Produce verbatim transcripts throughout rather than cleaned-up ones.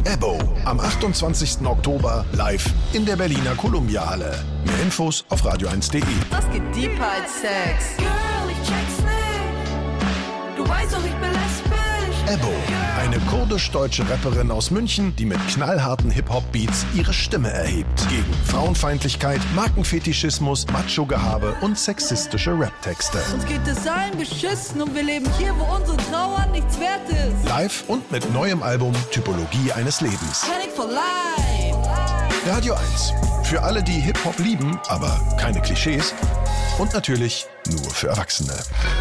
Ebbo am achtundzwanzigsten Oktober live in der Berliner Columbia Halle. Mehr Infos auf radio eins punkt de. Was geht deep als Sex? Girl, ich check's nicht. Du weißt doch, ich bin lesbisch. Ebbo, eine kurdisch-deutsche Rapperin aus München, die mit knallharten Hip-Hop-Beats ihre Stimme erhebt. Gegen Frauenfeindlichkeit, Markenfetischismus, Macho-Gehabe und sexistische Rap-Texte. Uns geht es allen beschissen und wir leben hier, wo unsere Trauer nichts wert ist. Live und mit neuem Album Typologie eines Lebens. Panic for life. Radio eins. Für alle, die Hip-Hop lieben, aber keine Klischees. Und natürlich nur für Erwachsene.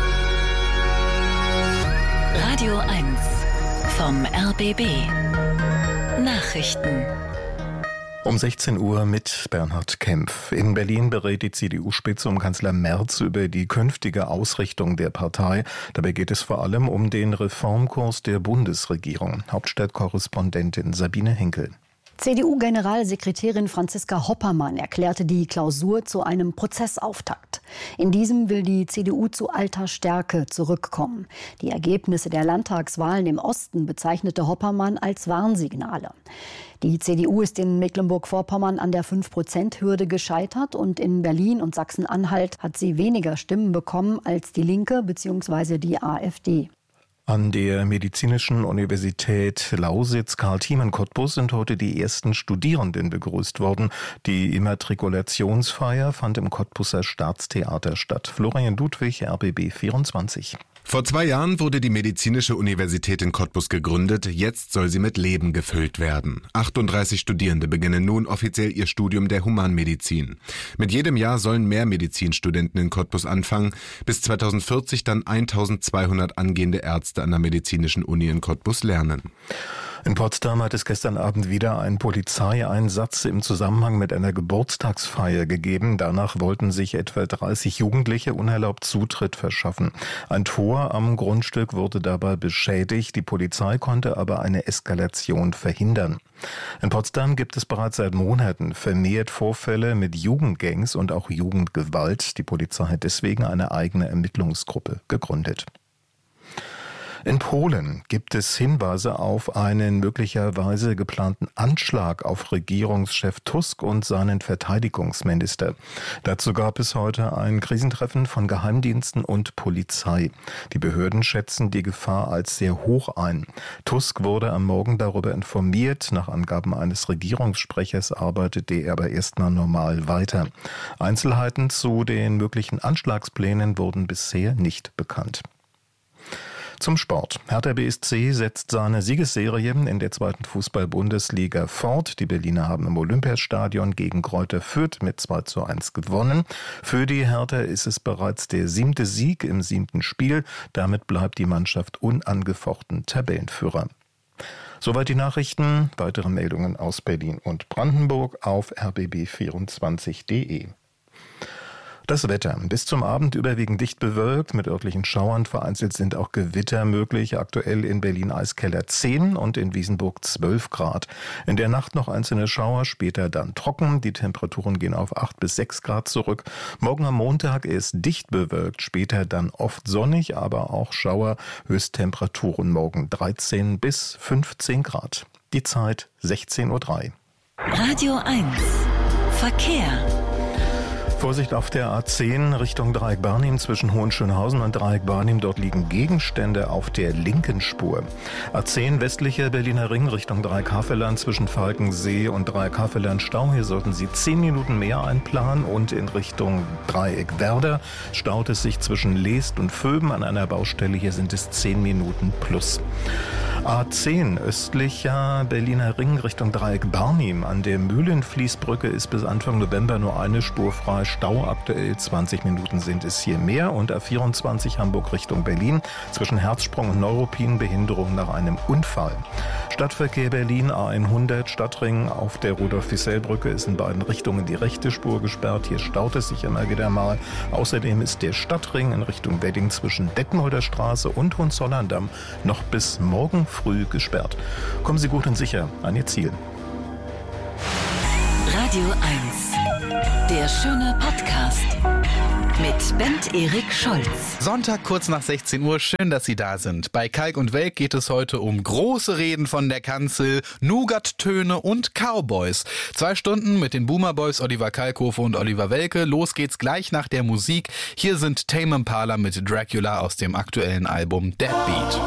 Radio eins vom R B B. Nachrichten. Um sechzehn Uhr mit Bernhard Kempf. In Berlin berät die C D U-Spitze um Kanzler Merz über die künftige Ausrichtung der Partei. Dabei geht es vor allem um den Reformkurs der Bundesregierung. Hauptstadtkorrespondentin Sabine Henkel. C D U-Generalsekretärin Franziska Hoppermann erklärte die Klausur zu einem Prozessauftakt. In diesem will die C D U zu alter Stärke zurückkommen. Die Ergebnisse der Landtagswahlen im Osten bezeichnete Hoppermann als Warnsignale. Die C D U ist in Mecklenburg-Vorpommern an der fünf Prozent Hürde gescheitert und in Berlin und Sachsen-Anhalt hat sie weniger Stimmen bekommen als die Linke bzw. die AfD. An der Medizinischen Universität Lausitz-Karl-Thiemen-Cottbus sind heute die ersten Studierenden begrüßt worden. Die Immatrikulationsfeier fand im Cottbuser Staatstheater statt. Florian Ludwig, R B B vierundzwanzig. Vor zwei Jahren wurde die Medizinische Universität in Cottbus gegründet. Jetzt soll sie mit Leben gefüllt werden. achtunddreißig Studierende beginnen nun offiziell ihr Studium der Humanmedizin. Mit jedem Jahr sollen mehr Medizinstudenten in Cottbus anfangen. Bis zweitausendvierzig dann eintausendzweihundert angehende Ärzte an der Medizinischen Uni in Cottbus lernen. In Potsdam hat es gestern Abend wieder einen Polizeieinsatz im Zusammenhang mit einer Geburtstagsfeier gegeben. Danach wollten sich etwa dreißig Jugendliche unerlaubt Zutritt verschaffen. Ein Tor am Grundstück wurde dabei beschädigt. Die Polizei konnte aber eine Eskalation verhindern. In Potsdam gibt es bereits seit Monaten vermehrt Vorfälle mit Jugendgangs und auch Jugendgewalt. Die Polizei hat deswegen eine eigene Ermittlungsgruppe gegründet. In Polen gibt es Hinweise auf einen möglicherweise geplanten Anschlag auf Regierungschef Tusk und seinen Verteidigungsminister. Dazu gab es heute ein Krisentreffen von Geheimdiensten und Polizei. Die Behörden schätzen die Gefahr als sehr hoch ein. Tusk wurde am Morgen darüber informiert. Nach Angaben eines Regierungssprechers arbeitete er aber erstmal normal weiter. Einzelheiten zu den möglichen Anschlagsplänen wurden bisher nicht bekannt. Zum Sport. Hertha B S C setzt seine Siegesserie in der zweiten Fußball-Bundesliga fort. Die Berliner haben im Olympiastadion gegen Greuther Fürth mit zwei zu eins gewonnen. Für die Hertha ist es bereits der siebte Sieg im siebten Spiel. Damit bleibt die Mannschaft unangefochten Tabellenführer. Soweit die Nachrichten. Weitere Meldungen aus Berlin und Brandenburg auf r b b vierundzwanzig punkt de. Das Wetter. Bis zum Abend überwiegend dicht bewölkt, mit örtlichen Schauern. Vereinzelt sind auch Gewitter möglich. Aktuell in Berlin Eiskeller zehn und in Wiesenburg zwölf Grad. In der Nacht noch einzelne Schauer, später dann trocken. Die Temperaturen gehen auf acht bis sechs Grad zurück. Morgen am Montag ist dicht bewölkt, später dann oft sonnig, aber auch Schauer. Höchsttemperaturen morgen dreizehn bis fünfzehn Grad. Die Zeit sechzehn Uhr drei. Radio eins. Verkehr. Vorsicht auf der A zehn Richtung Dreieck Barnim zwischen Hohenschönhausen und Dreieck Barnim. Dort liegen Gegenstände auf der linken Spur. A zehn westlicher Berliner Ring Richtung Dreieck Havelland zwischen Falkensee und Dreieck Havelland Stau. Hier sollten Sie zehn Minuten mehr einplanen. Und in Richtung Dreieck Werder staut es sich zwischen Leest und Vöben an einer Baustelle. Hier sind es zehn Minuten plus. A zehn östlicher Berliner Ring Richtung Dreieck Barnim. An der Mühlenfließbrücke ist bis Anfang November nur eine Spur frei. Stau aktuell zwanzig Minuten sind es hier mehr. Und A vierundzwanzig Hamburg Richtung Berlin zwischen Herzsprung und Neuruppin Behinderung nach einem Unfall. Stadtverkehr Berlin A hundert Stadtring auf der Rudolf-Fischel-Brücke ist in beiden Richtungen die rechte Spur gesperrt. Hier staut es sich immer wieder mal. Außerdem ist der Stadtring in Richtung Wedding zwischen Detmolder Straße und Hohenzollern-Damm noch bis morgen früh gesperrt. Kommen Sie gut und sicher an Ihr Ziel. Radio eins. Der schöne Podcast. Mit Bent Erik Scholz. Sonntag kurz nach sechzehn Uhr, schön, dass Sie da sind. Bei Kalk und Welk geht es heute um große Reden von der Kanzel, Nougat-Töne und Cowboys. Zwei Stunden mit den Boomer Boys Oliver Kalkofe und Oliver Welke. Los geht's gleich nach der Musik. Hier sind Tame Impala mit Dracula aus dem aktuellen Album Deadbeat.